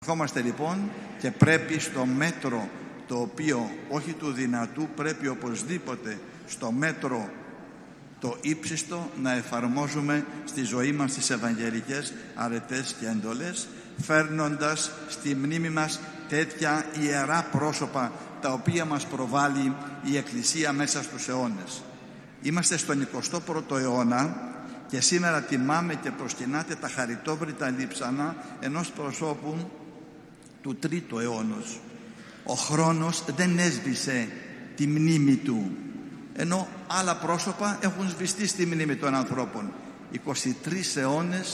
Ερχόμαστε λοιπόν και πρέπει στο μέτρο το οποίο όχι του δυνατού, πρέπει οπωσδήποτε στο μέτρο το ύψιστο να εφαρμόζουμε στη ζωή μας τις ευαγγελικές αρετές και εντολές, φέρνοντας στη μνήμη μας τέτοια ιερά πρόσωπα τα οποία μας προβάλλει η Εκκλησία μέσα στους αιώνες. Είμαστε στον 21ο αιώνα και σήμερα τιμάμε και προσκυνάτε τα χαριτόβρητα λείψανα ενός προσώπου του 3ου αιώνος. Ο χρόνος δεν έσβησε τη μνήμη του, ενώ άλλα πρόσωπα έχουν σβηστεί στη μνήμη των ανθρώπων. 23 αιώνες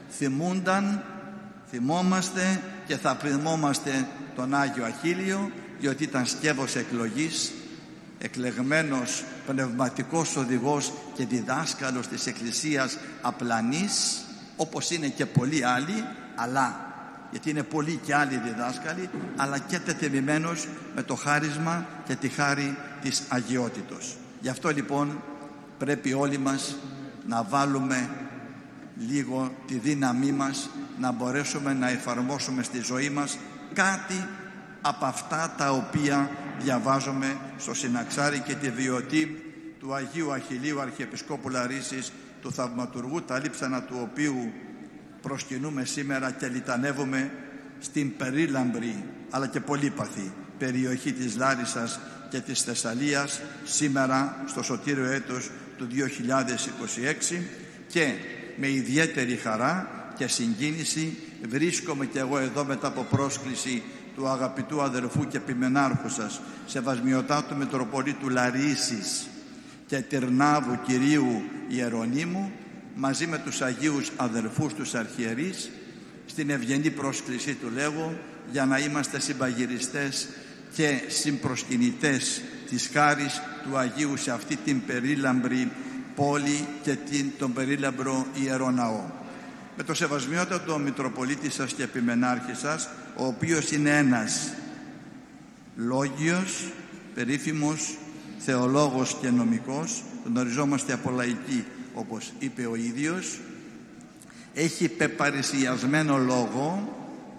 θυμόμαστε και θα θυμόμαστε τον Άγιο Αχίλιο, διότι ήταν σκεύος εκλογής, εκλεγμένος πνευματικός οδηγός και διδάσκαλος της Εκκλησίας απλανής, όπως είναι και πολλοί άλλοι, γιατί είναι πολλοί και άλλοι διδάσκαλοι, αλλά και τετιμημένος με το χάρισμα και τη χάρη της αγιότητος. Γι' αυτό λοιπόν πρέπει όλοι μας να βάλουμε λίγο τη δύναμή μας, να μπορέσουμε να εφαρμόσουμε στη ζωή μας κάτι από αυτά τα οποία διαβάζουμε στο Συναξάρι και τη βιωτή του Αγίου Αχιλίου Αρχιεπισκόπου Λαρίσης, του θαυματουργού, τα λείψανα του οποίου προσκυνούμε σήμερα και λιτανεύουμε στην περίλαμπρη αλλά και πολύπαθη περιοχή της Λάρισσας και της Θεσσαλίας σήμερα στο σωτήριο έτος του 2026, και με ιδιαίτερη χαρά και συγκίνηση βρίσκομαι και εγώ εδώ μετά από πρόσκληση του αγαπητού αδερφού και επιμενάρχου σας, Σεβασμιωτάτου Μητροπολίτου Λαρίσης και Τυρνάβου Κυρίου Ιερονύμου, μαζί με τους Αγίους αδερφούς τους αρχιερείς, στην ευγενή πρόσκλησή του λέγω, για να είμαστε συμπαγυριστές και συμπροσκυνητές της χάρης του Αγίου σε αυτή την περίλαμπρη πόλη και τον περίλαμπρο Ιερό Ναό. Με το Σεβασμιότατο Μητροπολίτη σας και επιμενάρχη σας, ο οποίος είναι ένας λόγιος, περίφημος θεολόγος και νομικός, γνωριζόμαστε από λαϊκή, όπως είπε ο ίδιος, έχει πεπαρισιασμένο λόγο,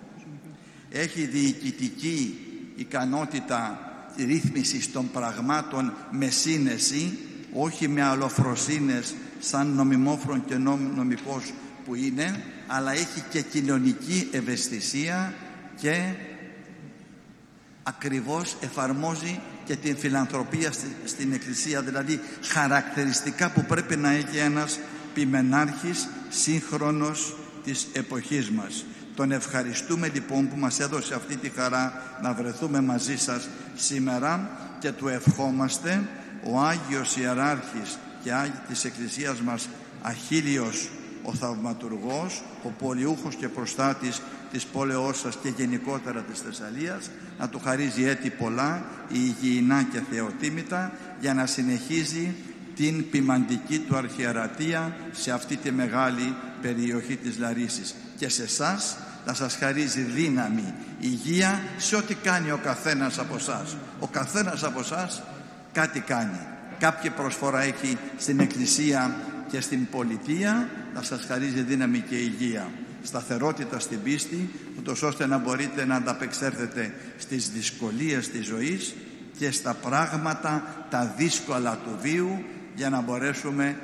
έχει διοικητική ικανότητα ρύθμισης των πραγμάτων με σύνεση, όχι με αλλοφροσύνες σαν νομιμόφρον και νομικός που είναι, αλλά έχει και κοινωνική ευαισθησία και ακριβώς εφαρμόζει και την φιλανθρωπία στην Εκκλησία, δηλαδή χαρακτηριστικά που πρέπει να έχει ένας ποιμενάρχης σύγχρονος της εποχής μας. Τον ευχαριστούμε λοιπόν που μας έδωσε αυτή τη χαρά να βρεθούμε μαζί σας σήμερα και του ευχόμαστε ο Άγιος Ιεράρχης και Άγιος της Εκκλησίας μας Αχίλιος ο Θαυματουργός, ο πολιούχος και προστάτης της πόλεως σας και γενικότερα της Θεσσαλίας, να του χαρίζει έτη πολλά, υγιεινά και θεοτίμητα, για να συνεχίζει την ποιμαντική του αρχιερατεία σε αυτή τη μεγάλη περιοχή της Λαρίσης. Και σε εσάς να σας χαρίζει δύναμη, υγεία σε ό,τι κάνει ο καθένας από εσάς. Ο καθένας από εσάς κάτι κάνει, κάποια προσφορά έχει στην Εκκλησία και στην πολιτεία, να σας χαρίζει δύναμη και υγεία, σταθερότητα στην πίστη, ούτως ώστε να μπορείτε να ανταπεξέλθετε στις δυσκολίες της ζωής και στα πράγματα τα δύσκολα του βίου, για να μπορέσουμε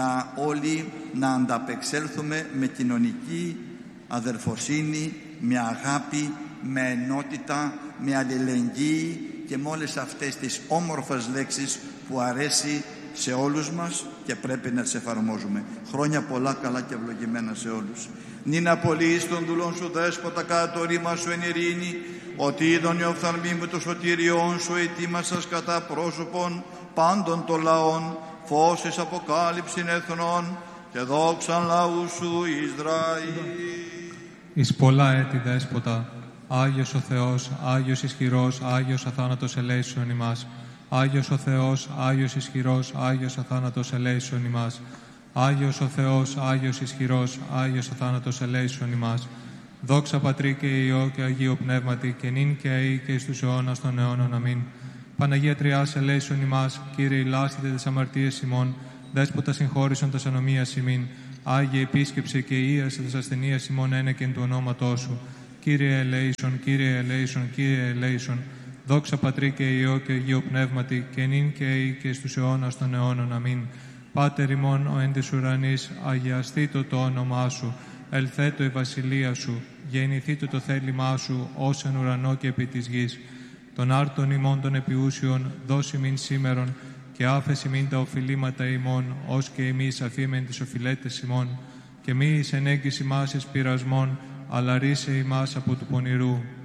όλοι να ανταπεξέλθουμε με κοινωνική αδερφοσύνη, με αγάπη, με ενότητα, με αλληλεγγύη και με όλες αυτές τις όμορφες λέξεις που αρέσει σε όλους μας και πρέπει να τις εφαρμόζουμε. Χρόνια πολλά, καλά και ευλογημένα σε όλους. Νυν απολύεις των δουλών σου δέσποτα κατά το ρήμα σου εν ειρήνη, ότι είδον οι οφθαλμοί μου το σωτήριόν σου ετοίμασας κατά πρόσωπον πάντων των λαών, φως εις αποκάλυψην εθνών και δόξαν λαού σου Ισραήλ. Εις πολλά έτη δέσποτα, Άγιος ο Θεός, Άγιος ισχυρός, Άγιος αθάνατος ελέησον ημάς. Άγιος ο Θεός, Άγιος ισχυρός, Άγιος αθάνατος ελέησον ημάς. Άγιος ο Θεός, Άγιος ισχυρός, Άγιος αθάνατος ελέησον ημάς. Δόξα Πατρί και Υιό και Αγίο Πνεύματι, και νυν και αεί και εις τους αιώνας των αιώνων. Αμήν. Παναγία Τριάς ελέησον ημάς, Κύριε ηλάσθητε τες αμαρτίες ημών, Δέσποτα συγχώρησον τας ανομίας ημίν, Άγιε επίσκεψε και ίασε τας ασθενείας ημών ένεκεν του ονόματός σου, Κύριε ελέησον, Κύριε ελέησον, Κύριε ελέησον. Δόξα Πατρί και Υιό και Αγίο Πνεύματι, και νυν και αεί και στους αιώνας των αιώνων. Αμήν. Πάτερ ημών ο εν τες ουρανείς, αγιαστήτω το όνομά σου. Ελθέτω η βασιλεία σου. Γεννηθήτω το θέλημά σου, ως εν ουρανό και επί της γης. Των άρτων ημών των επιούσιων, δώσει μην σήμερον, και άφεση μην τα οφειλήματα ημών, ως και εμείς αφήμεν τις οφειλέτες ημών. Και μη εις ενέγγιση μας εις πειρασμών, αλλά ρίσε ημάς από του πονηρού.